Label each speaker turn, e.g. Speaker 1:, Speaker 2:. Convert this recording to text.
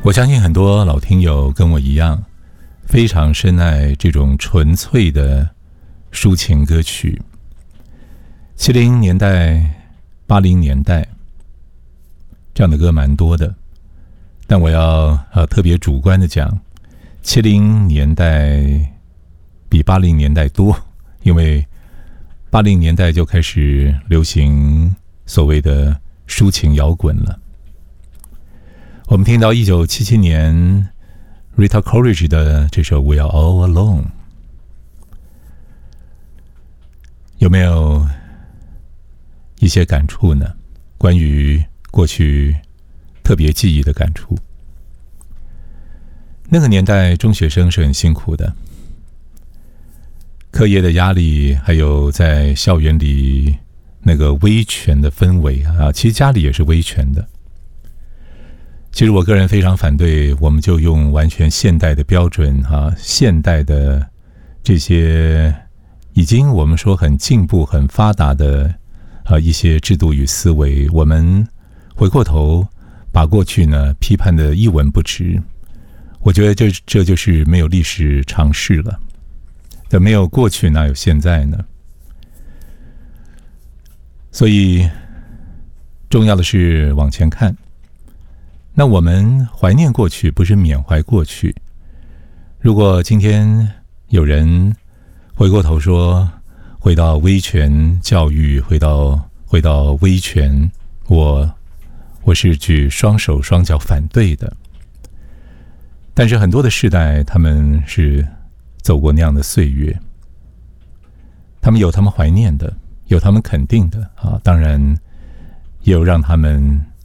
Speaker 1: 我相信很多老听友跟我一样，非常深爱这种纯粹的抒情歌曲。70年代、80年代这样的歌蛮多的，但我要特别主观的讲，70年代比80年代多，因为80年代就开始流行所谓的抒情摇滚了。我们听到1977年 Rita Coolidge 的这首 We Are All Alone， 有没有一些感触呢？关于过去特别记忆的感触。那个年代中学生是很辛苦的，课业的压力，还有在校园里那个威权的氛围啊，其实家里也是威权的。其实我个人非常反对，我们就用完全现代的标准现代的这些已经我们说很进步、很发达的一些制度与思维，我们回过头把过去呢批判的一文不值。我觉得这就是没有历史常识了。但没有过去哪有现在呢？所以重要的是往前看。那我们怀念过去，不是缅怀过去。如果今天有人回过头说，回到威权教育，回到威权，我是举双手双脚反对的。但是很多的世代，他们是走过那样的岁月，他们有他们怀念的，有他们肯定的当然也有让他们